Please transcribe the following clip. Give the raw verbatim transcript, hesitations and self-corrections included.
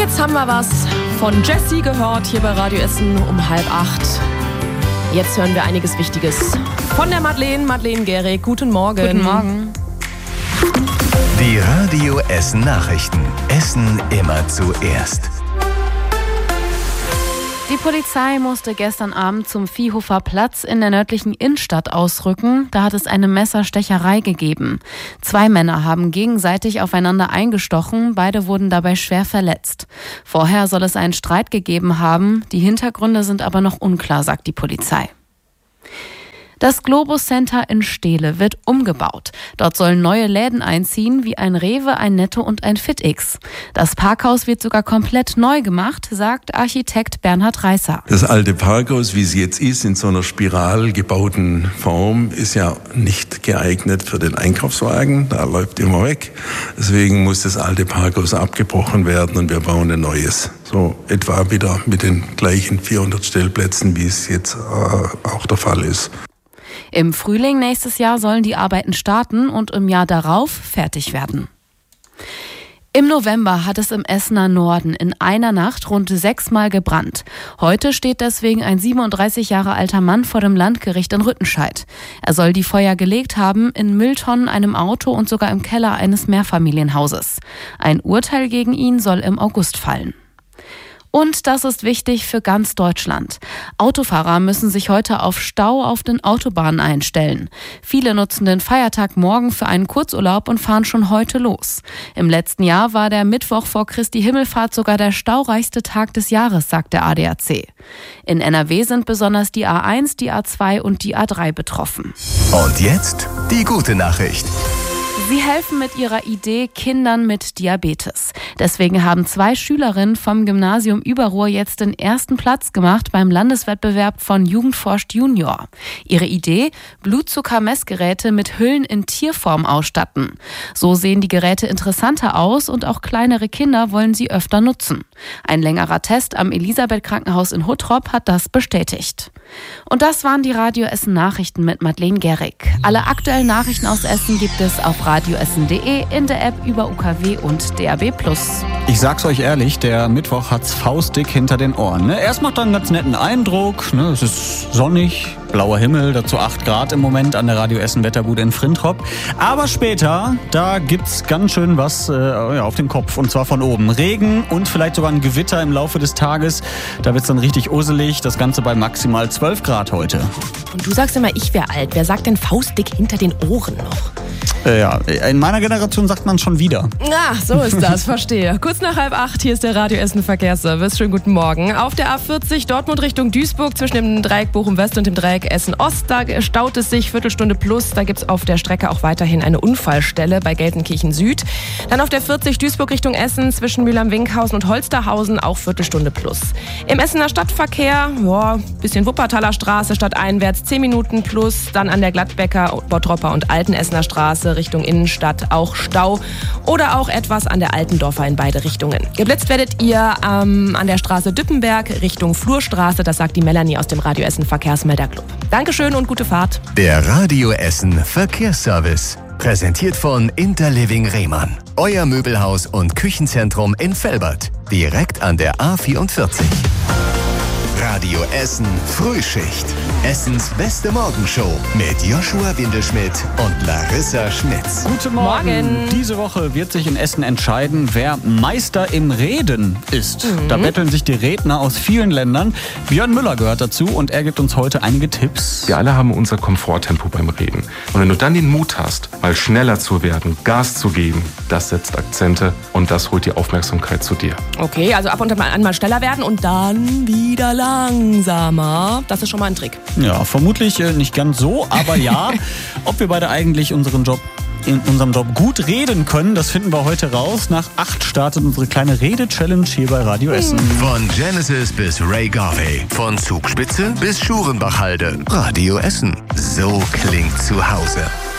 Jetzt haben wir was von Jessie gehört, hier bei Radio Essen um halb acht. Jetzt hören wir einiges Wichtiges von der Madeleine, Madeleine Gehrig. Guten Morgen. Guten Morgen. Die Radio Essen Nachrichten. Essen immer zuerst. Die Polizei musste gestern Abend zum Viehhofer Platz in der nördlichen Innenstadt ausrücken. Da hat es eine Messerstecherei gegeben. Zwei Männer haben gegenseitig aufeinander eingestochen. Beide wurden dabei schwer verletzt. Vorher soll es einen Streit gegeben haben. Die Hintergründe sind aber noch unklar, sagt die Polizei. Das Globus Center in Steele wird umgebaut. Dort sollen neue Läden einziehen, wie ein Rewe, ein Netto und ein FitX. Das Parkhaus wird sogar komplett neu gemacht, sagt Architekt Bernhard Reißer. Das alte Parkhaus, wie es jetzt ist, in so einer spiral gebauten Form, ist ja nicht geeignet für den Einkaufswagen. Da läuft immer weg. Deswegen muss das alte Parkhaus abgebrochen werden und wir bauen ein neues. So etwa wieder mit den gleichen vierhundert Stellplätzen, wie es jetzt äh, auch der Fall ist. Im Frühling nächstes Jahr sollen die Arbeiten starten und im Jahr darauf fertig werden. Im November hat es im Essener Norden in einer Nacht rund sechsmal gebrannt. Heute steht deswegen ein siebenunddreißig Jahre alter Mann vor dem Landgericht in Rüttenscheid. Er soll die Feuer gelegt haben in Mülltonnen, einem Auto und sogar im Keller eines Mehrfamilienhauses. Ein Urteil gegen ihn soll im August fallen. Und das ist wichtig für ganz Deutschland. Autofahrer müssen sich heute auf Stau auf den Autobahnen einstellen. Viele nutzen den Feiertag morgen für einen Kurzurlaub und fahren schon heute los. Im letzten Jahr war der Mittwoch vor Christi Himmelfahrt sogar der staureichste Tag des Jahres, sagt der A D A C. In N R W sind besonders die A eins, die A zwei und die A drei betroffen. Und jetzt die gute Nachricht. Sie helfen mit ihrer Idee Kindern mit Diabetes. Deswegen haben zwei Schülerinnen vom Gymnasium Überruhr jetzt den ersten Platz gemacht beim Landeswettbewerb von Jugendforscht Junior. Ihre Idee? Blutzuckermessgeräte mit Hüllen in Tierform ausstatten. So sehen die Geräte interessanter aus und auch kleinere Kinder wollen sie öfter nutzen. Ein längerer Test am Elisabeth-Krankenhaus in Huttrop hat das bestätigt. Und das waren die Radio Essen Nachrichten mit Madeleine Gehrig. Alle aktuellen Nachrichten aus Essen gibt es auf radioessen punkt de, in der App über U K W und D A B plus. Ich sag's euch ehrlich, der Mittwoch hat's faustdick hinter den Ohren. Ne? Erst macht er einen ganz netten Eindruck, ne? Es ist sonnig, blauer Himmel, dazu acht Grad im Moment an der Radio Essen Wetterbude in Frintrop. Aber später, da gibt's ganz schön was äh, ja, auf den Kopf, und zwar von oben. Regen und vielleicht sogar ein Gewitter im Laufe des Tages. Da wird's dann richtig uselig, das Ganze bei maximal zwölf Grad heute. Und du sagst immer, ich wäre alt. Wer sagt denn faustdick hinter den Ohren noch? Äh, ja, in meiner Generation sagt man schon wieder. Ach, so ist das, verstehe. Kurz nach halb acht, hier ist der Radio Essen Verkehrsservice. Schönen guten Morgen. Auf der A vierzig Dortmund Richtung Duisburg zwischen dem Dreieck Bochum West und dem Dreieck Essen Ost, da staut es sich Viertelstunde plus. Da gibt es auf der Strecke auch weiterhin eine Unfallstelle bei Gelsenkirchen Süd. Dann auf der vierzig Duisburg Richtung Essen zwischen Mühlheim-Winkhausen und Holsterhausen auch Viertelstunde plus. Im Essener Stadtverkehr, ja, bisschen Wuppertaler Straße stadteinwärts zehn Minuten plus. Dann an der Gladbecker, Bottropper und Alten Essener Straße Richtung Innenstadt auch Stau oder auch etwas an der Altendorfer in beide Richtungen. Geblitzt werdet ihr ähm, an der Straße Düppenberg Richtung Flurstraße, das sagt die Melanie aus dem Radio Essen Verkehrsmelderclub. Dankeschön und gute Fahrt. Der Radio Essen Verkehrsservice. Präsentiert von Interliving Rehmann. Euer Möbelhaus und Küchenzentrum in Velbert. Direkt an der A vierundvierzig. Radio Essen Frühschicht. Essens beste Morgenshow mit Joshua Windelschmidt und Larissa Schmitz. Guten Morgen. Morgen. Diese Woche wird sich in Essen entscheiden, wer Meister im Reden ist. Mhm. Da betteln sich die Redner aus vielen Ländern. Björn Müller gehört dazu und er gibt uns heute einige Tipps. Wir alle haben unser Komforttempo beim Reden. Und wenn du dann den Mut hast, mal schneller zu werden, Gas zu geben, das setzt Akzente und das holt die Aufmerksamkeit zu dir. Okay, also ab und an mal schneller werden und dann wieder langsamer. Das ist schon mal ein Trick. Ja, vermutlich äh, nicht ganz so, aber ja. Ob wir beide eigentlich unseren Job in unserem Job gut reden können, das finden wir heute raus. Nach acht startet unsere kleine Rede-Challenge hier bei Radio Essen. Von Genesis bis Ray Garvey, von Zugspitze bis Schurenbachhalde. Radio Essen. So klingt zu Hause.